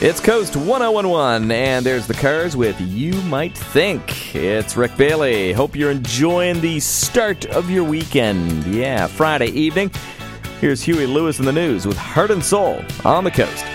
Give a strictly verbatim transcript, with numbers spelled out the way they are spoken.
It's Coast one oh one one, and there's the Cars with You Might Think. It's Rick Bailey. Hope you're enjoying the start of your weekend. Yeah, Friday evening. Here's Huey Lewis in the news with Heart and Soul on the Coast.